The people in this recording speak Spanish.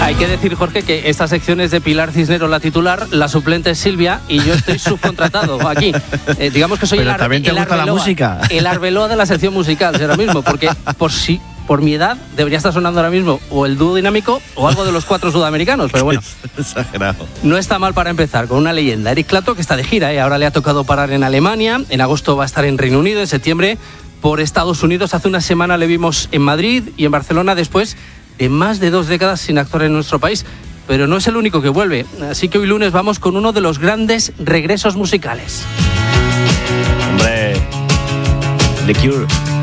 Hay que decir, Jorge, que esta sección es de Pilar Cisneros, la titular, la suplente es Silvia y yo estoy subcontratado aquí. Digamos que soy Pero también te gusta la música. El Arbeloa de la sección musical, ahora mismo, porque por mi edad debería estar sonando ahora mismo o el dúo dinámico o algo de los 4 sudamericanos, pero bueno. Exagerado. No está mal para empezar, con una leyenda. Eric Clapton, que está de gira, ahora le ha tocado parar en Alemania, en agosto va a estar en Reino Unido, en septiembre por Estados Unidos. Hace una semana le vimos en Madrid y en Barcelona después de más de 2 décadas sin actuar en nuestro país. Pero no es el único que vuelve, así que hoy lunes vamos con uno de los grandes regresos musicales. Hombre, The Cure.